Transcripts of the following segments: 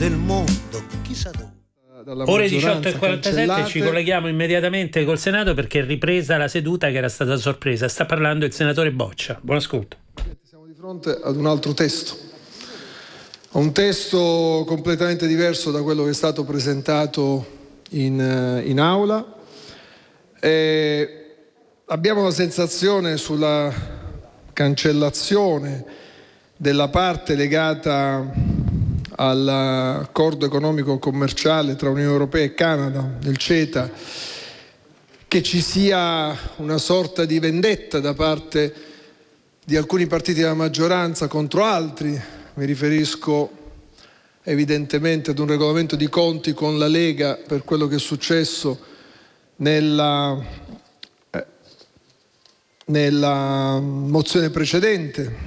del mondo, chissà dove. Ore 18:47, ci colleghiamo immediatamente col Senato perché è ripresa la seduta che era stata sorpresa. Sta parlando il senatore Boccia. Buon ascolto. Siamo di fronte ad un altro testo, un testo completamente diverso da quello che è stato presentato in aula. Abbiamo la sensazione sulla cancellazione della parte legata all'accordo economico commerciale tra Unione Europea e Canada, il CETA, che ci sia una sorta di vendetta da parte di alcuni partiti della maggioranza contro altri. Mi riferisco evidentemente ad un regolamento di conti con la Lega per quello che è successo nella mozione precedente.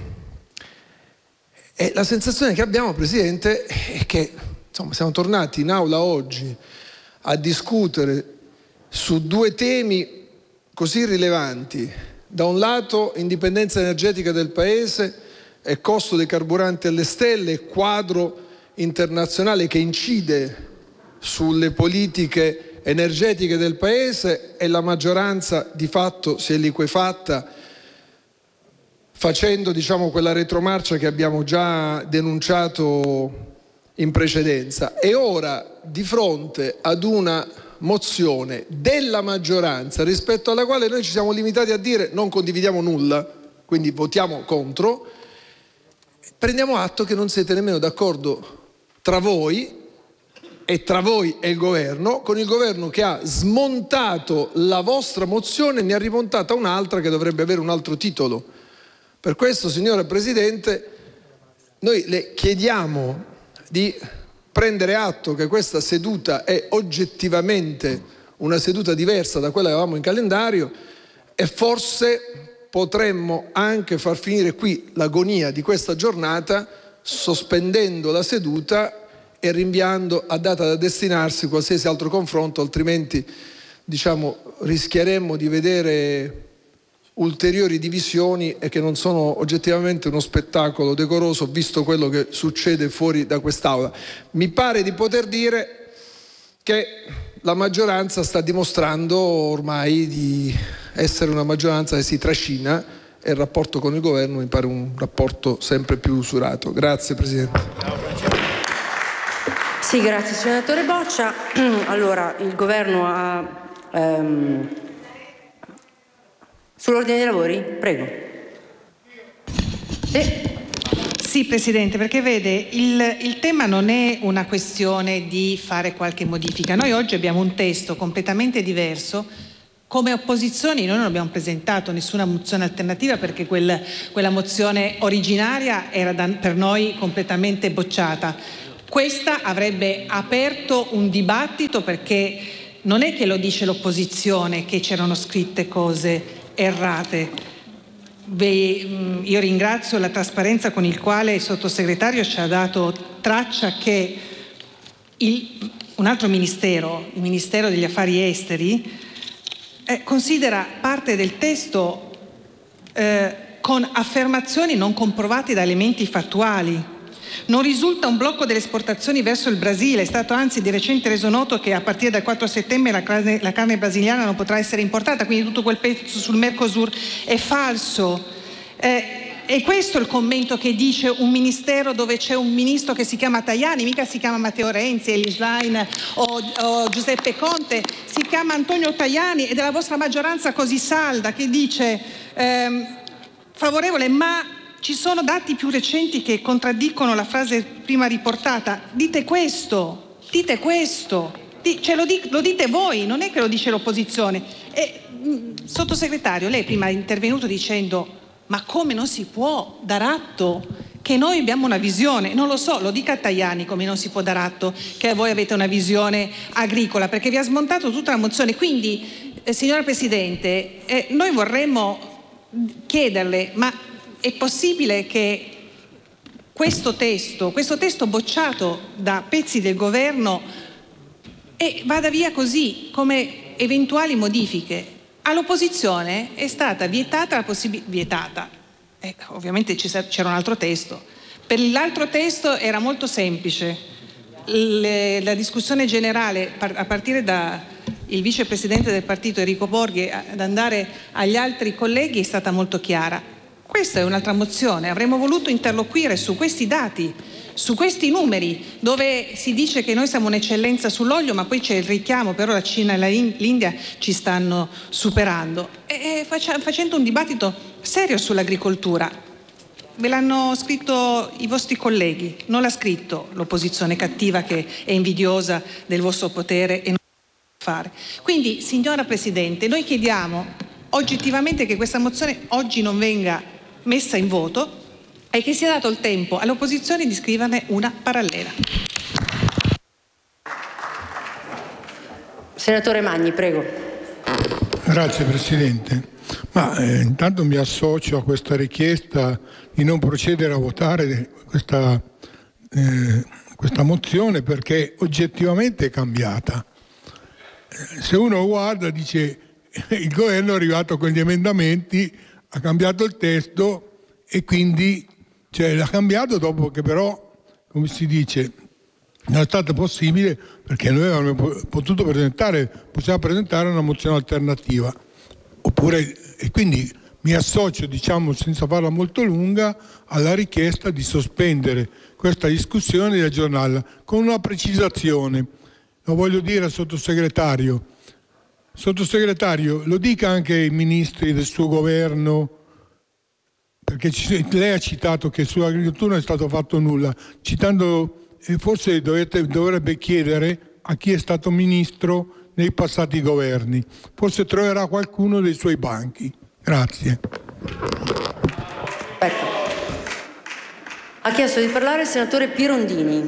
E la sensazione che abbiamo, Presidente, è che siamo tornati in aula oggi a discutere su due temi così rilevanti. Da un lato indipendenza energetica del Paese e costo dei carburanti alle stelle, quadro internazionale che incide sulle politiche energetiche del Paese, e la maggioranza di fatto si è liquefatta facendo quella retromarcia che abbiamo già denunciato in precedenza. E ora, di fronte ad una mozione della maggioranza rispetto alla quale noi ci siamo limitati a dire non condividiamo nulla, quindi votiamo contro, prendiamo atto che non siete nemmeno d'accordo tra voi e il governo, con il governo che ha smontato la vostra mozione e ne ha rimontata un'altra che dovrebbe avere un altro titolo. Per questo, signora Presidente, noi le chiediamo di prendere atto che questa seduta è oggettivamente una seduta diversa da quella che avevamo in calendario, e forse potremmo anche far finire qui l'agonia di questa giornata sospendendo la seduta e rinviando a data da destinarsi qualsiasi altro confronto, altrimenti rischieremmo di vedere ulteriori divisioni e che non sono oggettivamente uno spettacolo decoroso, visto quello che succede fuori da quest'aula. Mi pare di poter dire che la maggioranza sta dimostrando ormai di essere una maggioranza che si trascina, e il rapporto con il governo mi pare un rapporto sempre più usurato. Grazie, Presidente. Sì, grazie senatore Boccia. Allora, il governo ha sull'ordine dei lavori? Prego. Sì, Presidente, perché vede, il tema non è una questione di fare qualche modifica. Noi oggi abbiamo un testo completamente diverso. Come opposizioni noi non abbiamo presentato nessuna mozione alternativa perché quella mozione originaria era per noi completamente bocciata. Questa avrebbe aperto un dibattito, perché non è che lo dice l'opposizione che c'erano scritte cose errate. Io ringrazio la trasparenza con il quale il sottosegretario ci ha dato traccia che un altro ministero, il Ministero degli Affari Esteri, considera parte del testo con affermazioni non comprovate da elementi fattuali. Non risulta un blocco delle esportazioni verso il Brasile. È stato anzi di recente reso noto che a partire dal 4 settembre la carne brasiliana non potrà essere importata, quindi tutto quel pezzo sul Mercosur è falso. E questo è il commento che dice un ministero dove c'è un ministro che si chiama Tajani, mica si chiama Matteo Renzi, Elly Schlein o Giuseppe Conte, si chiama Antonio Tajani, ed è la vostra maggioranza così salda che dice favorevole, ma ci sono dati più recenti che contraddicono la frase prima riportata. Dite questo, cioè lo dite voi, non è che lo dice l'opposizione. Sottosegretario, lei prima è intervenuto dicendo ma come non si può dar atto che noi abbiamo una visione, non lo so, lo dica a Tajani come non si può dar atto che voi avete una visione agricola, perché vi ha smontato tutta la mozione. Quindi, signora Presidente, noi vorremmo chiederle, ma è possibile che questo testo bocciato da pezzi del governo vada via così, come eventuali modifiche? All'opposizione è stata vietata la possibilità, ovviamente c'era un altro testo. Per l'altro testo era molto semplice, la discussione generale, a partire da il vicepresidente del partito Enrico Borghi ad andare agli altri colleghi, è stata molto chiara. Questa è un'altra mozione, avremmo voluto interloquire su questi dati, su questi numeri, dove si dice che noi siamo un'eccellenza sull'olio, ma poi c'è il richiamo, però la Cina e l'India ci stanno superando, e facendo un dibattito serio sull'agricoltura. Ve l'hanno scritto i vostri colleghi, non l'ha scritto l'opposizione cattiva che è invidiosa del vostro potere e non fare. Quindi, signora Presidente, noi chiediamo oggettivamente che questa mozione oggi non venga messa in voto e che sia dato il tempo all'opposizione di scriverne una parallela. Senatore Magni, prego. Grazie Presidente. Intanto mi associo a questa richiesta di non procedere a votare questa mozione, perché oggettivamente è cambiata. Se uno guarda, dice il governo è arrivato con gli emendamenti, ha cambiato il testo e quindi l'ha cambiato dopo che però, come si dice, non è stato possibile, perché noi avremmo possiamo presentare una mozione alternativa. E quindi mi associo, senza farla molto lunga, alla richiesta di sospendere questa discussione e di aggiornarla con una precisazione. Lo voglio dire al sottosegretario. Sottosegretario, lo dica anche ai ministri del suo governo, perché lei ha citato che sull'agricoltura non è stato fatto nulla, forse dovrebbe chiedere a chi è stato ministro nei passati governi. Forse troverà qualcuno dei suoi banchi. Grazie. Ha chiesto di parlare il senatore Pirondini.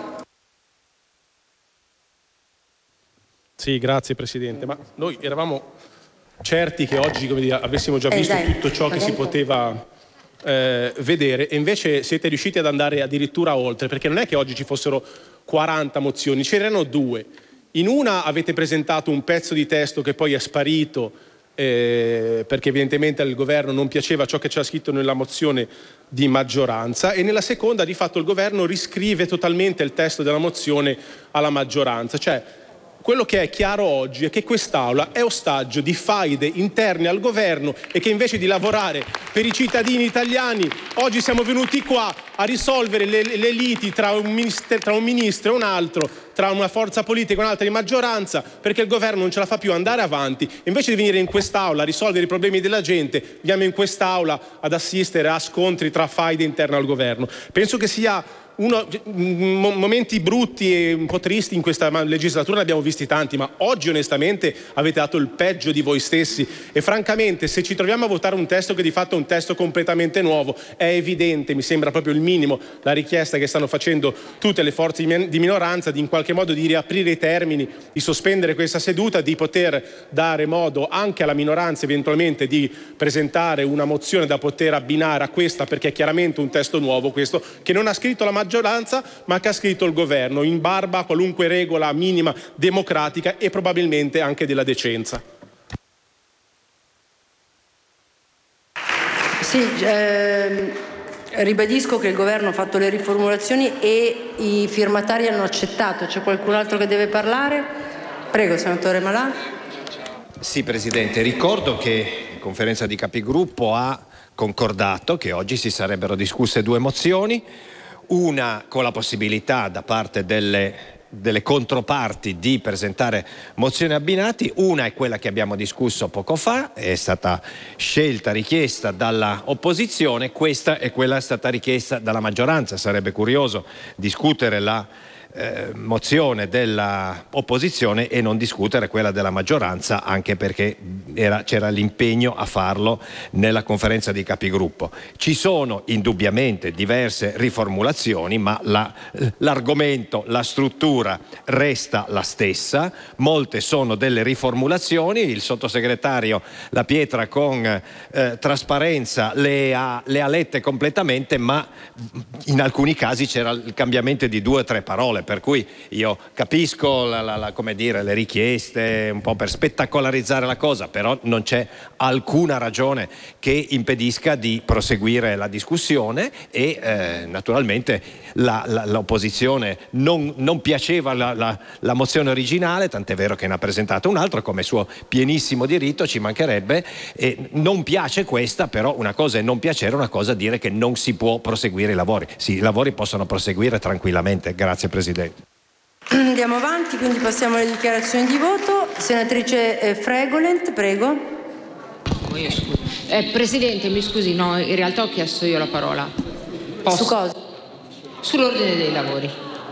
Sì, grazie Presidente. Ma noi eravamo certi che oggi, avessimo già visto tutto ciò che si poteva vedere, e invece siete riusciti ad andare addirittura oltre, perché non è che oggi ci fossero 40 mozioni, c'erano 2. In una avete presentato un pezzo di testo che poi è sparito perché evidentemente al governo non piaceva ciò che c'era scritto nella mozione di maggioranza, e nella seconda di fatto il governo riscrive totalmente il testo della mozione alla maggioranza. Quello che è chiaro oggi è che quest'Aula è ostaggio di faide interne al governo e che invece di lavorare per i cittadini italiani oggi siamo venuti qua a risolvere le liti tra un ministro e un altro, tra una forza politica e un'altra di maggioranza, perché il governo non ce la fa più andare avanti. Invece di venire in quest'Aula a risolvere i problemi della gente, andiamo in quest'Aula ad assistere a scontri tra faide interne al governo. Penso che sia momenti brutti e un po' tristi in questa legislatura, ne abbiamo visti tanti, ma oggi onestamente avete dato il peggio di voi stessi, e francamente se ci troviamo a votare un testo che di fatto è un testo completamente nuovo, è evidente, mi sembra proprio il minimo, la richiesta che stanno facendo tutte le forze di minoranza di in qualche modo di riaprire i termini, di sospendere questa seduta, di poter dare modo anche alla minoranza eventualmente di presentare una mozione da poter abbinare a questa, perché è chiaramente un testo nuovo questo, che non ha scritto la maggioranza ma che ha scritto il governo, in barba a qualunque regola minima democratica e probabilmente anche della decenza. Sì, ribadisco che il governo ha fatto le riformulazioni e i firmatari hanno accettato. C'è qualcun altro che deve parlare? Prego, senatore Malan. Sì, Presidente, ricordo che la Conferenza di Capigruppo ha concordato che oggi si sarebbero discusse 2 mozioni, una con la possibilità da parte delle controparti di presentare mozioni abbinati, una è quella che abbiamo discusso poco fa, è stata richiesta dalla opposizione, questa è quella che è stata richiesta dalla maggioranza. Sarebbe curioso discutere la mozione della opposizione e non discutere quella della maggioranza, anche perché c'era l'impegno a farlo nella Conferenza dei Capigruppo. Ci sono indubbiamente diverse riformulazioni, ma l'argomento, la struttura resta la stessa. Molte sono delle riformulazioni, il sottosegretario La Pietra con trasparenza le ha lette completamente, ma in alcuni casi c'era il cambiamento di 2 o 3 parole. per cui io capisco come dire, le richieste un po' per spettacolarizzare la cosa, però non c'è alcuna ragione che impedisca di proseguire la discussione e naturalmente l'opposizione non piaceva la mozione originale, tant'è vero che ne ha presentato un altro come suo pienissimo diritto, ci mancherebbe, e non piace questa, però una cosa è non piacere, una cosa è dire che non si può proseguire i lavori. Sì, i lavori possono proseguire tranquillamente. Grazie Presidente. Andiamo avanti, quindi passiamo alle dichiarazioni di voto. Senatrice Fregolent, prego. Presidente, mi scusi, no, in realtà ho chiesto io la parola. Posso? Su cosa? Sull'ordine dei lavori.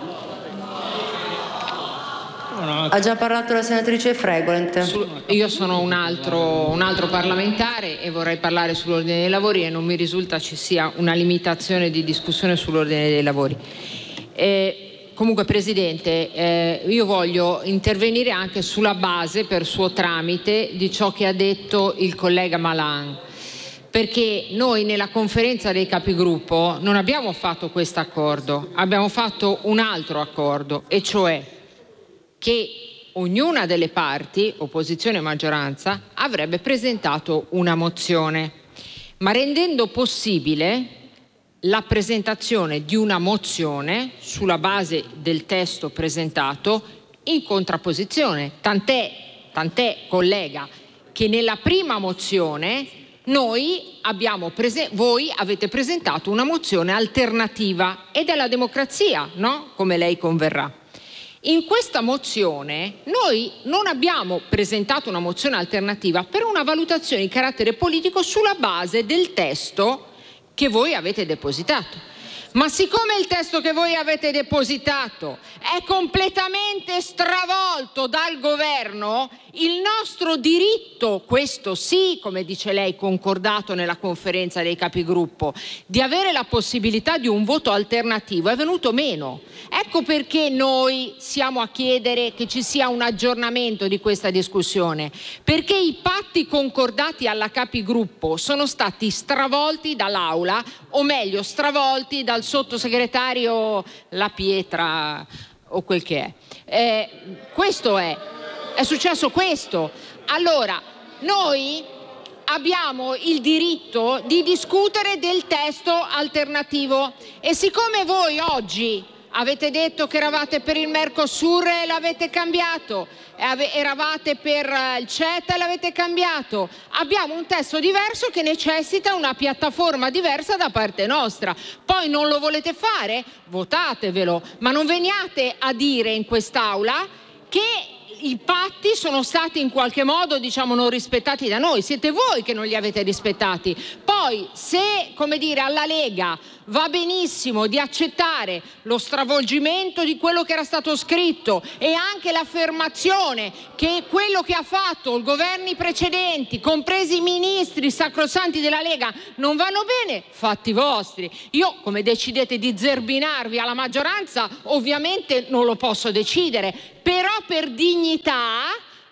Ha già parlato la senatrice Fregolent. Io sono un altro parlamentare e vorrei parlare sull'ordine dei lavori e non mi risulta ci sia una limitazione di discussione sull'ordine dei lavori. Comunque Presidente, io voglio intervenire anche sulla base, per suo tramite, di ciò che ha detto il collega Malan, perché noi nella conferenza dei capigruppo non abbiamo fatto questo accordo, abbiamo fatto un altro accordo, e cioè che ognuna delle parti, opposizione e maggioranza, avrebbe presentato una mozione, ma rendendo possibile la presentazione di una mozione sulla base del testo presentato in contrapposizione. Tant'è, collega, che nella prima mozione voi avete presentato una mozione alternativa, ed è la democrazia, no? Come lei converrà. In questa mozione noi non abbiamo presentato una mozione alternativa per una valutazione di carattere politico sulla base del testo che voi avete depositato. Ma siccome il testo che voi avete depositato è completamente stravolto dal governo, il nostro diritto, questo sì, come dice lei, concordato nella conferenza dei capigruppo, di avere la possibilità di un voto alternativo è venuto meno. Ecco perché noi siamo a chiedere che ci sia un aggiornamento di questa discussione, perché i patti concordati alla capigruppo sono stati stravolti dall'Aula, o meglio stravolti dal sottosegretario La Pietra o quel che è. È successo questo. Allora, noi abbiamo il diritto di discutere del testo alternativo, e siccome voi oggi avete detto che eravate per il Mercosur e l'avete cambiato, eravate per il CETA e l'avete cambiato, abbiamo un testo diverso che necessita una piattaforma diversa da parte nostra. Poi non lo volete fare? Votatevelo, ma non veniate a dire in quest'Aula che i patti sono stati in qualche modo, non rispettati da noi. Siete voi che non li avete rispettati. Poi, se, alla Lega va benissimo di accettare lo stravolgimento di quello che era stato scritto e anche l'affermazione che quello che ha fatto i governi precedenti, compresi i ministri sacrosanti della Lega, non vanno bene, fatti vostri. Io, come decidete di zerbinarvi alla maggioranza, ovviamente non lo posso decidere, però per dignità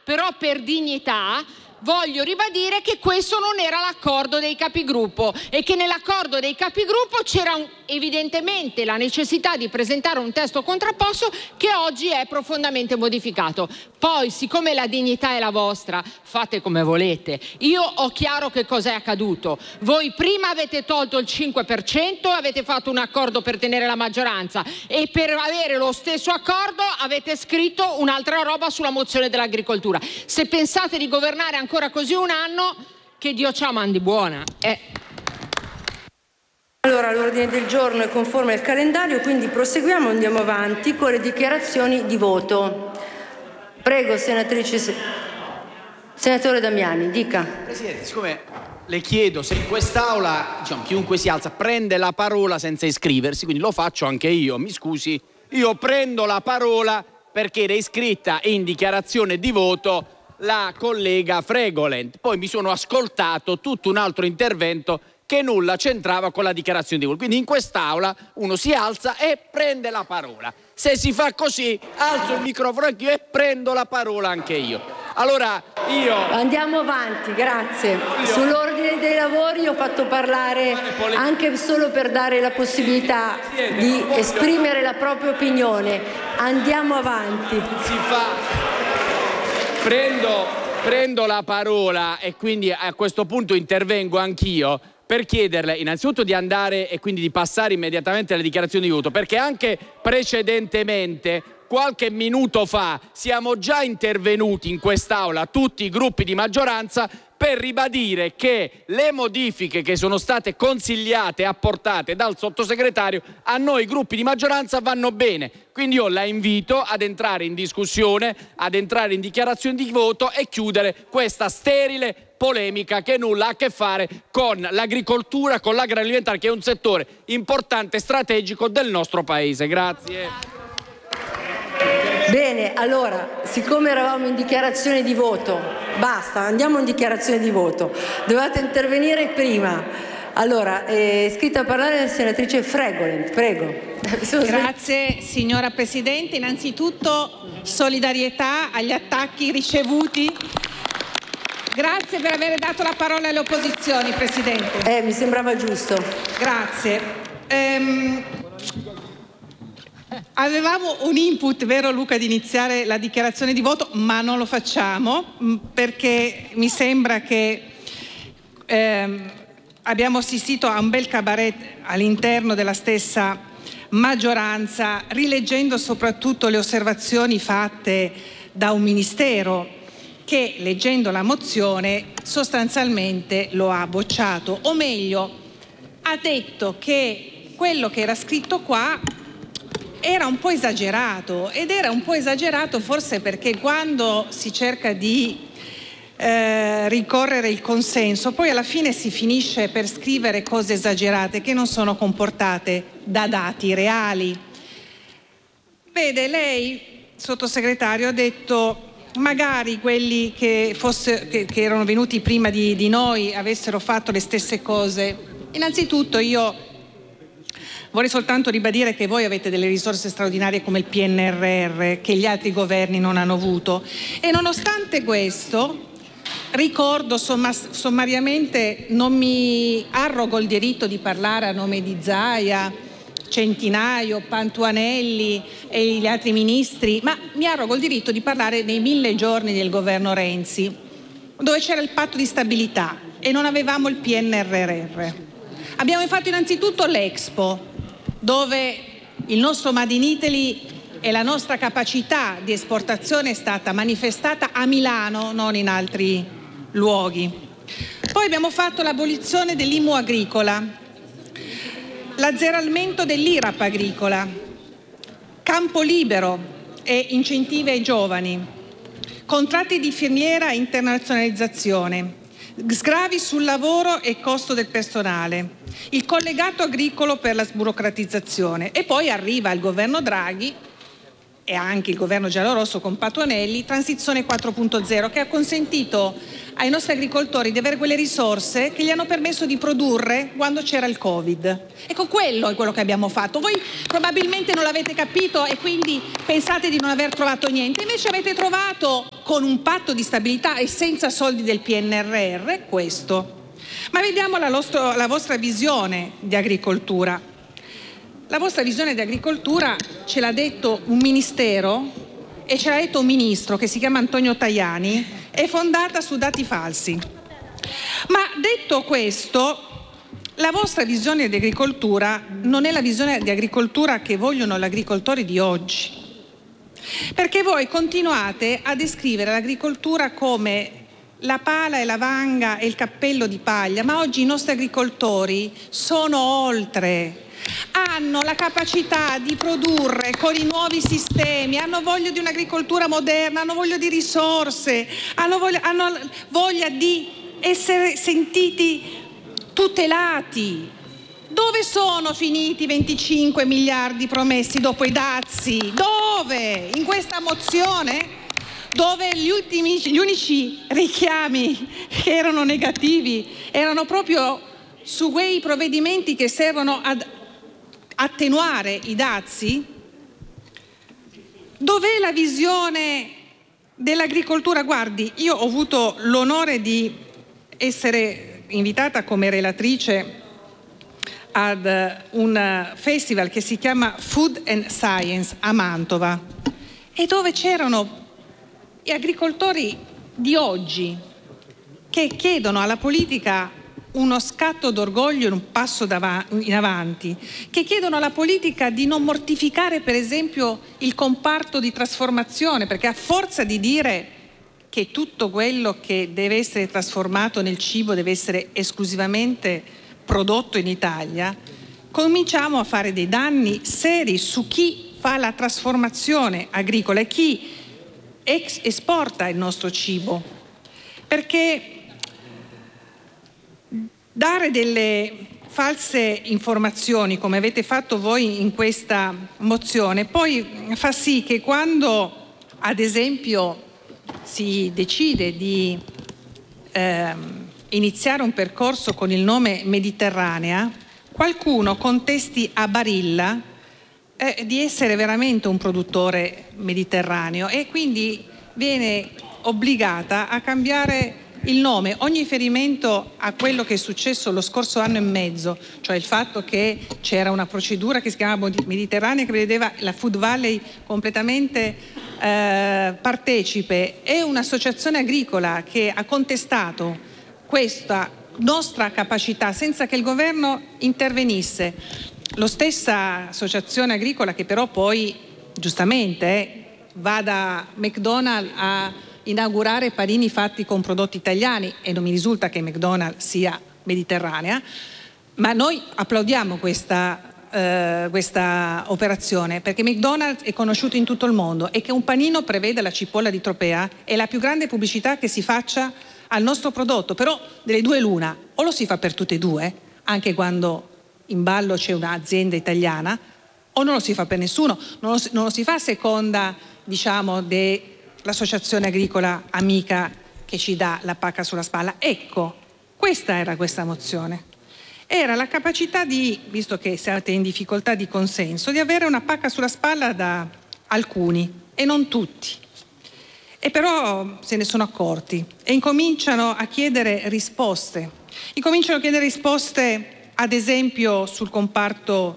voglio ribadire che questo non era l'accordo dei capigruppo, e che nell'accordo dei capigruppo c'era evidentemente la necessità di presentare un testo contrapposto che oggi è profondamente modificato. Poi, siccome la dignità è la vostra, fate come volete. Io ho chiaro che cosa è accaduto. Voi prima avete tolto il 5%, avete fatto un accordo per tenere la maggioranza, e per avere lo stesso accordo avete scritto un'altra roba sulla mozione dell'agricoltura. Se pensate di governare ancora così un anno, che Dio ci mandi buona. Allora, l'ordine del giorno è conforme al calendario, quindi proseguiamo, andiamo avanti con le dichiarazioni di voto. Prego, senatore Damiani, dica. Presidente, siccome le chiedo se in quest'Aula chiunque si alza prende la parola senza iscriversi, quindi lo faccio anche io, mi scusi, io prendo la parola perché era iscritta in dichiarazione di voto la collega Fregolent, poi mi sono ascoltato tutto un altro intervento che nulla c'entrava con la dichiarazione di voto. Quindi in quest'Aula uno si alza e prende la parola. Se si fa così, alzo il microfono anch'io e prendo la parola anche io. Allora io... Andiamo avanti, grazie. Sull'ordine dei lavori ho fatto parlare anche solo per dare la possibilità di esprimere la propria opinione. Andiamo avanti. Si fa. Prendo la parola e quindi a questo punto intervengo anch'io per chiederle innanzitutto di andare e quindi di passare immediatamente alle dichiarazioni di voto, perché anche precedentemente, qualche minuto fa, siamo già intervenuti in quest'Aula tutti i gruppi di maggioranza per ribadire che le modifiche che sono state consigliate e apportate dal sottosegretario a noi gruppi di maggioranza vanno bene. Quindi io la invito ad entrare in discussione, ad entrare in dichiarazione di voto e chiudere questa sterile polemica che nulla ha a che fare con l'agricoltura, con l'agroalimentare, che è un settore importante e strategico del nostro paese. Grazie. Bene, allora, siccome eravamo in dichiarazione di voto, basta, andiamo in dichiarazione di voto. Dovevate intervenire prima. Allora, è iscritta a parlare la senatrice Fregolent, prego. Grazie signora Presidente. Innanzitutto solidarietà agli attacchi ricevuti. Grazie per aver dato la parola alle opposizioni, Presidente. Mi sembrava giusto. Grazie. Avevamo un input, vero Luca, di iniziare la dichiarazione di voto, ma non lo facciamo perché mi sembra che abbiamo assistito a un bel cabaret all'interno della stessa maggioranza, rileggendo soprattutto le osservazioni fatte da un ministero che, leggendo la mozione, sostanzialmente lo ha bocciato, o meglio ha detto che quello che era scritto qua era un po' esagerato, ed era un po' esagerato forse perché quando si cerca di ricorrere il consenso, poi alla fine si finisce per scrivere cose esagerate che non sono comportate da dati reali. Vede, lei, sottosegretario, ha detto magari quelli che erano venuti prima di noi avessero fatto le stesse cose. Innanzitutto io vorrei soltanto ribadire che voi avete delle risorse straordinarie come il PNRR che gli altri governi non hanno avuto, e nonostante questo ricordo sommariamente, non mi arrogo il diritto di parlare a nome di Zaia, Centinaio, Patuanelli e gli altri ministri, ma mi arrogo il diritto di parlare dei 1000 giorni del governo Renzi, dove c'era il patto di stabilità e non avevamo il PNRR. Abbiamo fatto innanzitutto l'Expo, dove il nostro Made in Italy e la nostra capacità di esportazione è stata manifestata a Milano, non in altri luoghi. Poi abbiamo fatto l'abolizione dell'IMU agricola, l'azzeramento dell'IRAP agricola, campo libero e incentivi ai giovani, contratti di filiera e internazionalizzazione, sgravi sul lavoro e costo del personale, il collegato agricolo per la sburocratizzazione, e poi arriva il governo Draghi e anche il governo giallorosso con Patuanelli, transizione 4.0, che ha consentito ai nostri agricoltori di avere quelle risorse che gli hanno permesso di produrre quando c'era il Covid. Ecco, quello è quello che abbiamo fatto. Voi probabilmente non l'avete capito e quindi pensate di non aver trovato niente, invece avete trovato, con un patto di stabilità e senza soldi del PNRR, questo. Ma vediamo la vostra visione di agricoltura. La vostra visione di agricoltura ce l'ha detto un ministero e ce l'ha detto un ministro che si chiama Antonio Tajani, è fondata su dati falsi. Ma detto questo, la vostra visione di agricoltura non è la visione di agricoltura che vogliono gli agricoltori di oggi, perché voi continuate a descrivere l'agricoltura come la pala e la vanga e il cappello di paglia, ma oggi i nostri agricoltori sono oltre. Hanno la capacità di produrre con i nuovi sistemi, hanno voglia di un'agricoltura moderna, hanno voglia di risorse, hanno voglia di essere sentiti tutelati. Dove sono finiti i 25 miliardi promessi dopo i dazi? Dove? In questa mozione? Dove gli unici richiami che erano negativi erano proprio su quei provvedimenti che servono ad attenuare i dazi? Dov'è la visione dell'agricoltura? Guardi, io ho avuto l'onore di essere invitata come relatrice ad un festival che si chiama Food and Science a Mantova, e dove c'erano gli agricoltori di oggi che chiedono alla politica uno scatto d'orgoglio e un passo in avanti, che chiedono alla politica di non mortificare per esempio il comparto di trasformazione, perché a forza di dire che tutto quello che deve essere trasformato nel cibo deve essere esclusivamente prodotto in Italia, cominciamo a fare dei danni seri su chi fa la trasformazione agricola e chi esporta il nostro cibo, perché dare delle false informazioni, come avete fatto voi in questa mozione, poi fa sì che quando, ad esempio, si decide di iniziare un percorso con il nome Mediterranea, qualcuno contesti a Barilla di essere veramente un produttore mediterraneo e quindi viene obbligata a cambiare il nome. Ogni riferimento a quello che è successo lo scorso anno e mezzo, cioè il fatto che c'era una procedura che si chiamava Mediterranea che vedeva la Food Valley completamente partecipe, e un'associazione agricola che ha contestato questa nostra capacità senza che il governo intervenisse. Lo stessa associazione agricola che però poi giustamente va da McDonald's a inaugurare panini fatti con prodotti italiani, e non mi risulta che McDonald's sia mediterranea, ma noi applaudiamo questa operazione, perché McDonald's è conosciuto in tutto il mondo, e che un panino preveda la cipolla di Tropea è la più grande pubblicità che si faccia al nostro prodotto. Però delle due l'una: o lo si fa per tutte e due, anche quando in ballo c'è un'azienda italiana, o non lo si fa per nessuno, non lo si fa a seconda, diciamo, dell'associazione agricola amica che ci dà la pacca sulla spalla. Ecco, questa era questa mozione. Era la capacità di, visto che siete in difficoltà di consenso, di avere una pacca sulla spalla da alcuni e non tutti. E però se ne sono accorti e incominciano a chiedere risposte. Incominciano a chiedere risposte, ad esempio, sul comparto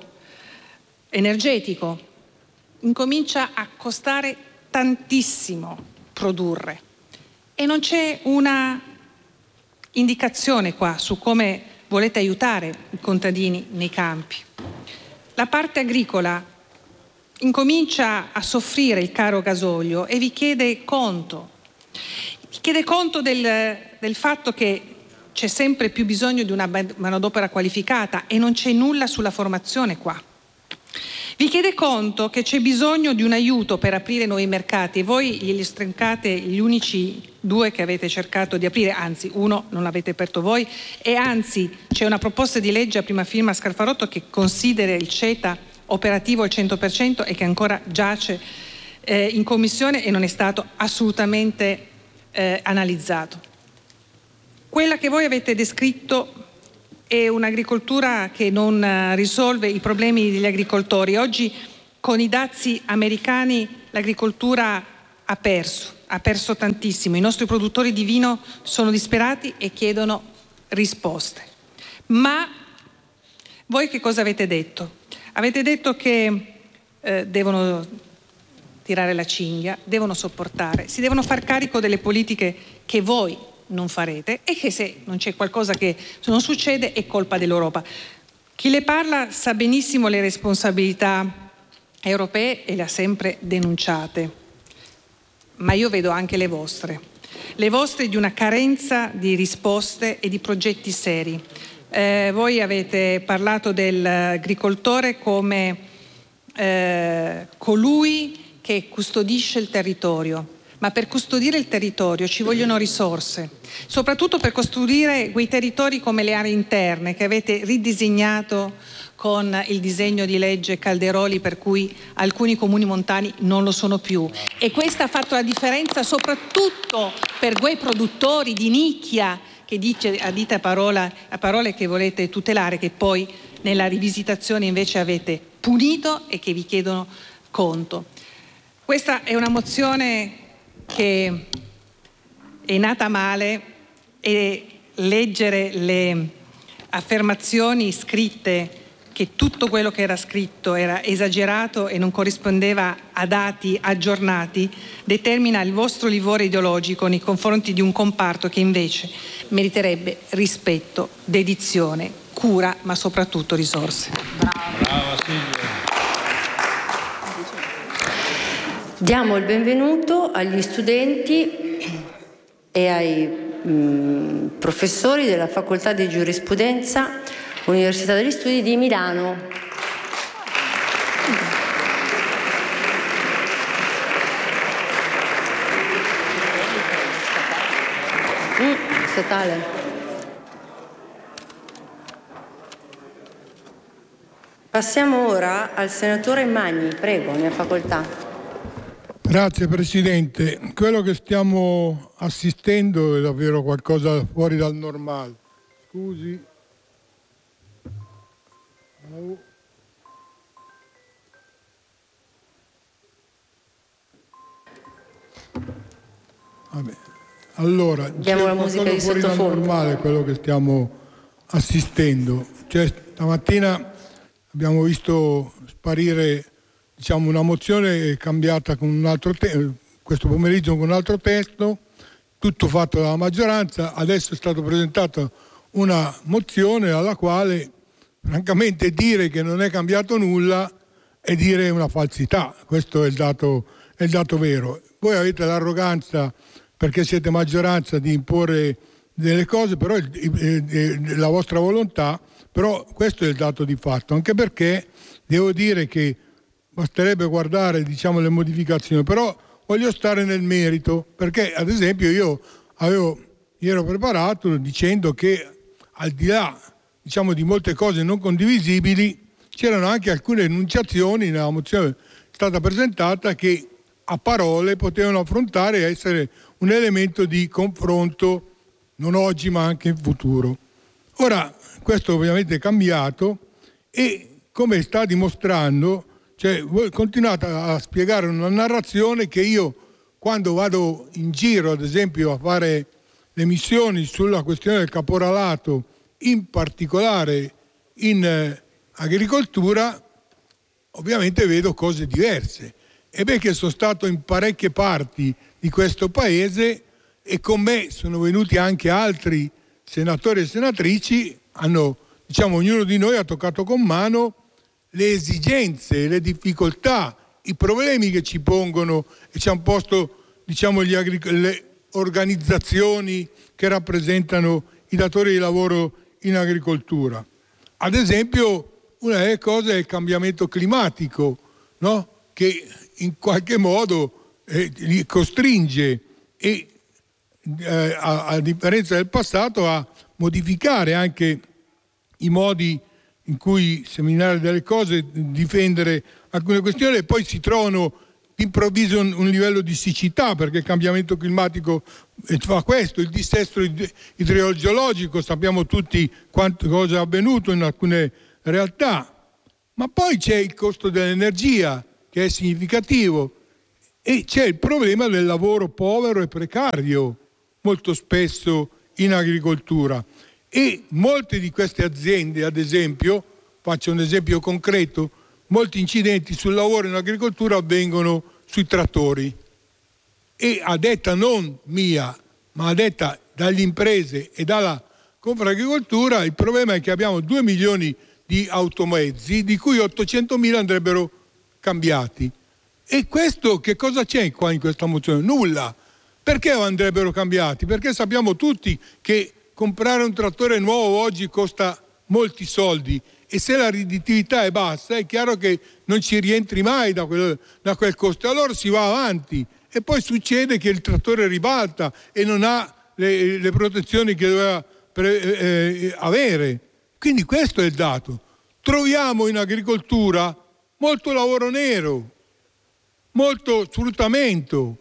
energetico. Incomincia a costare tantissimo produrre e non c'è una indicazione qua su come volete aiutare i contadini nei campi. La parte agricola incomincia a soffrire il caro gasolio e vi chiede conto. Vi chiede conto del fatto che c'è sempre più bisogno di una manodopera qualificata e non c'è nulla sulla formazione qua. Vi chiede conto che c'è bisogno di un aiuto per aprire nuovi mercati, e voi glieli stroncate gli unici 2 che avete cercato di aprire, anzi uno non l'avete aperto voi, e anzi c'è una proposta di legge a prima firma Scalfarotto che considera il CETA operativo al 100% e che ancora giace in commissione e non è stato assolutamente analizzato. Quella che voi avete descritto è un'agricoltura che non risolve i problemi degli agricoltori. Oggi con i dazi americani l'agricoltura ha perso tantissimo. I nostri produttori di vino sono disperati e chiedono risposte. Ma voi che cosa avete detto? Avete detto che devono tirare la cinghia, devono sopportare, si devono far carico delle politiche che voi non farete, e che se non c'è qualcosa che non succede è colpa dell'Europa. Chi le parla sa benissimo le responsabilità europee e le ha sempre denunciate, ma io vedo anche le vostre di una carenza di risposte e di progetti seri. Voi avete parlato dell'agricoltore come colui che custodisce il territorio. Ma per custodire il territorio ci vogliono risorse, soprattutto per costruire quei territori come le aree interne che avete ridisegnato con il disegno di legge Calderoli, per cui alcuni comuni montani non lo sono più. E questa ha fatto la differenza soprattutto per quei produttori di nicchia che dite a parole che volete tutelare, che poi nella rivisitazione invece avete punito e che vi chiedono conto. Questa è una mozione che è nata male e leggere le affermazioni scritte che tutto quello che era scritto era esagerato e non corrispondeva a dati aggiornati, determina il vostro livore ideologico nei confronti di un comparto che invece meriterebbe rispetto, dedizione, cura, ma soprattutto risorse. Brava Silvia. Diamo il benvenuto agli studenti e ai professori della Facoltà di Giurisprudenza Università degli Studi di Milano. Statale. Passiamo ora al senatore Magni, prego, ne ha facoltà. Grazie Presidente. Quello che stiamo assistendo è davvero qualcosa fuori dal normale. Scusi. Vabbè. Allora, diamo la musica di fuori dal normale quello che stiamo assistendo. Cioè, stamattina abbiamo visto sparire, diciamo, una mozione cambiata con un altro questo pomeriggio con un altro testo, tutto fatto dalla maggioranza. Adesso è stata presentata una mozione alla quale francamente dire che non è cambiato nulla è dire una falsità. Questo è il dato vero. Voi avete l'arroganza, perché siete maggioranza, di imporre delle cose, però la vostra volontà, però questo è il dato di fatto, anche perché devo dire che basterebbe guardare, diciamo, le modificazioni, però voglio stare nel merito, perché ad esempio io ero preparato dicendo che al di là, diciamo, di molte cose non condivisibili, c'erano anche alcune enunciazioni nella mozione stata presentata che a parole potevano affrontare e essere un elemento di confronto non oggi ma anche in futuro. Ora questo ovviamente è cambiato e, come sta dimostrando, cioè, voi continuate a spiegare una narrazione che io, quando vado in giro ad esempio a fare le missioni sulla questione del caporalato, in particolare in agricoltura, ovviamente vedo cose diverse. E perché sono stato in parecchie parti di questo paese e con me sono venuti anche altri senatori e senatrici, hanno, diciamo, ognuno di noi ha toccato con mano le esigenze, le difficoltà, i problemi che ci pongono e ci hanno posto, diciamo, le organizzazioni che rappresentano i datori di lavoro in agricoltura. Ad esempio, una delle cose è il cambiamento climatico, no? Che in qualche modo li costringe e a differenza del passato a modificare anche i modi in cui seminare delle cose, difendere alcune questioni, e poi si trovano d'improvviso un livello di siccità, perché il cambiamento climatico fa questo, il dissesto idrogeologico, sappiamo tutti cosa è avvenuto in alcune realtà, ma poi c'è il costo dell'energia che è significativo e c'è il problema del lavoro povero e precario molto spesso in agricoltura, e molte di queste aziende, ad esempio, faccio un esempio concreto, molti incidenti sul lavoro in agricoltura avvengono sui trattori, e a detta non mia ma a detta dalle imprese e dalla Confagricoltura, il problema è che abbiamo 2 milioni di automezzi, di cui 800.000 andrebbero cambiati. E questo, che cosa c'è qua in questa mozione? Nulla. Perché andrebbero cambiati? Perché sappiamo tutti che comprare un trattore nuovo oggi costa molti soldi, e se la redditività è bassa è chiaro che non ci rientri mai da quel costo, allora si va avanti e poi succede che il trattore ribalta e non ha le protezioni che doveva avere. Quindi questo è il dato. Troviamo in agricoltura molto lavoro nero, molto sfruttamento,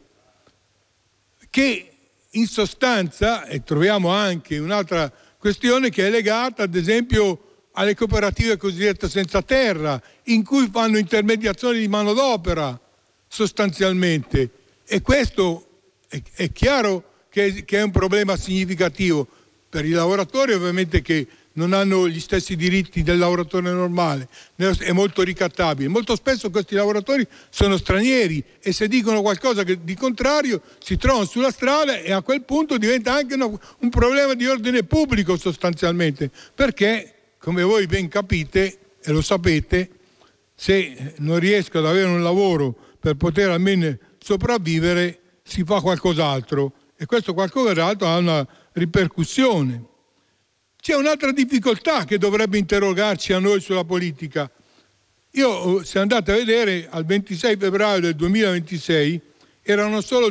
che in sostanza, e troviamo anche un'altra questione che è legata ad esempio alle cooperative cosiddette senza terra, in cui fanno intermediazione di manodopera sostanzialmente, e questo è chiaro che è un problema significativo. per i lavoratori ovviamente che non hanno gli stessi diritti del lavoratore normale, è molto ricattabile. Molto spesso questi lavoratori sono stranieri e se dicono qualcosa di contrario si trovano sulla strada e a quel punto diventa anche un problema di ordine pubblico sostanzialmente, perché come voi ben capite e lo sapete, se non riesco ad avere un lavoro per poter almeno sopravvivere si fa qualcos'altro e questo qualcos'altro ha una ripercussione. C'è un'altra difficoltà che dovrebbe interrogarci a noi sulla politica. Se andate a vedere, al 26 febbraio del 2026 erano solo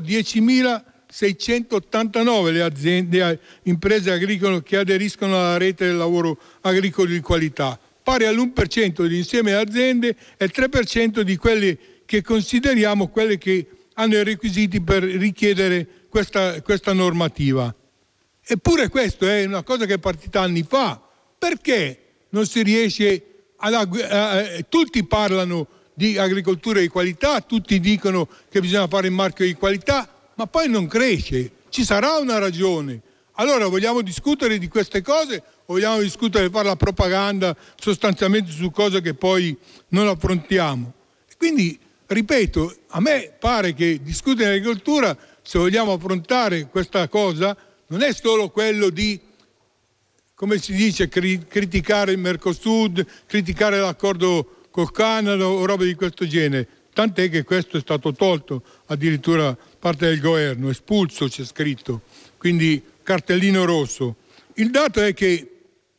10.689 le imprese agricole che aderiscono alla rete del lavoro agricolo di qualità, pari all'1% dell'insieme delle aziende e il 3% di quelle che consideriamo quelle che hanno i requisiti per richiedere questa normativa. Eppure questo è una cosa che è partita anni fa. Perché non si riesce tutti parlano di agricoltura di qualità, tutti dicono che bisogna fare il marchio di qualità, ma poi non cresce. Ci sarà una ragione. Allora vogliamo discutere di queste cose o vogliamo discutere di fare la propaganda sostanzialmente su cose che poi non affrontiamo? Quindi, ripeto, a me pare che discutere di agricoltura, se vogliamo affrontare questa cosa, non è solo quello di, come si dice, criticare il Mercosur, criticare l'accordo col Canada o robe di questo genere. Tant'è che questo è stato tolto addirittura da parte del governo, espulso c'è scritto, quindi cartellino rosso. Il dato è che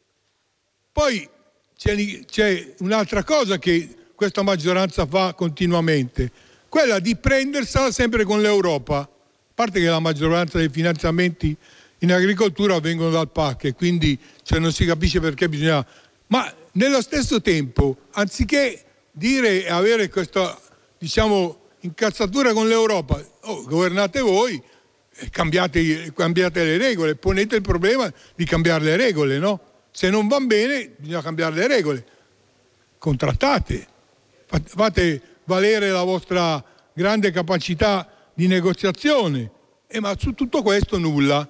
poi c'è un'altra cosa che questa maggioranza fa continuamente, quella di prendersela sempre con l'Europa. A parte che la maggioranza dei finanziamenti in agricoltura vengono dal PAC e quindi non si capisce perché bisogna... Ma nello stesso tempo, anziché dire e avere questa, incazzatura con l'Europa, governate voi, cambiate le regole, ponete il problema di cambiare le regole, no? Se non va bene bisogna cambiare le regole, contrattate, fate valere la vostra grande capacità di negoziazione, ma su tutto questo nulla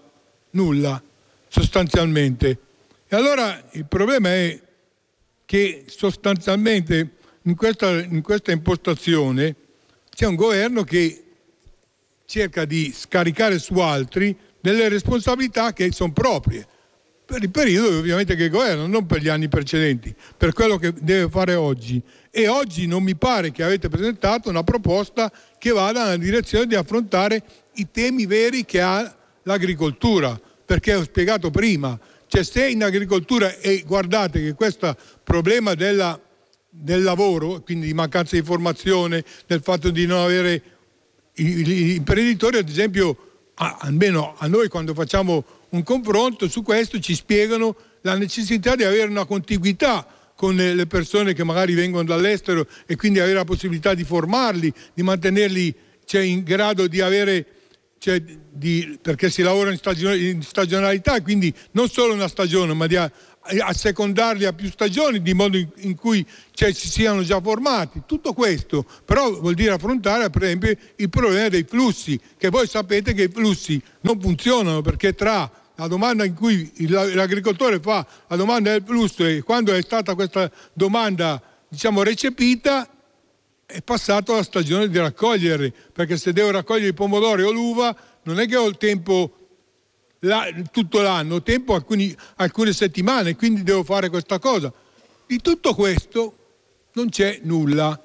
sostanzialmente. E allora il problema è che sostanzialmente in questa impostazione c'è un governo che cerca di scaricare su altri delle responsabilità che sono proprie per il periodo ovviamente che governa, non per gli anni precedenti, per quello che deve fare oggi. E oggi non mi pare che avete presentato una proposta che vada nella direzione di affrontare i temi veri che ha l'agricoltura, perché ho spiegato prima, se in agricoltura, e guardate che questo problema del lavoro, quindi di mancanza di formazione, del fatto di non avere gli imprenditori, ad esempio, almeno a noi quando facciamo un confronto su questo ci spiegano la necessità di avere una contiguità con le persone che magari vengono dall'estero e quindi avere la possibilità di formarli, di mantenerli in grado di avere, perché si lavora in stagionalità e quindi non solo una stagione, ma di assecondarli a più stagioni, di modo in cui si siano già formati. Tutto questo però vuol dire affrontare per esempio il problema dei flussi, che voi sapete che i flussi non funzionano, perché tra la domanda in cui l'agricoltore fa la domanda del flusso e quando è stata questa domanda recepita è passato la stagione di raccogliere, perché se devo raccogliere i pomodori o l'uva non è che ho il tempo tutto l'anno, ho tempo alcune settimane, quindi devo fare questa cosa. Di tutto questo non c'è nulla.